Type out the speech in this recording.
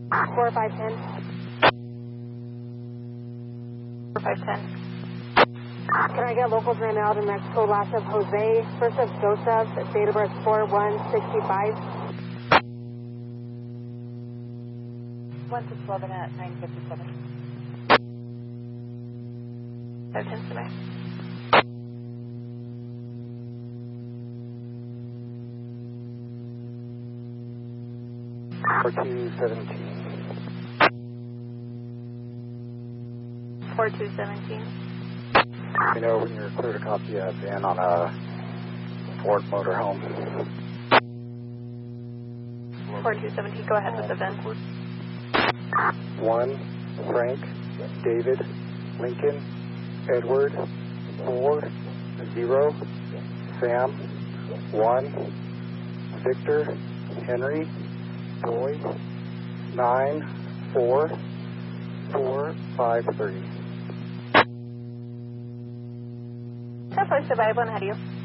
4510. 4510. Can I get locals right now to Mexico, last of Jose, first of Joseph, date of birth 4165. 1-11 at 9:57. 510 survey. For 217. 4217. Let me know when you're clear to copy a van on a Ford motorhome. 4217, go ahead with the VIN. 1, Frank, David, Lincoln, Edward, 4, 0, Sam, 1, Victor, Henry, Boy, 9, 4, 4, 5, 3. So far, survival, and how do you?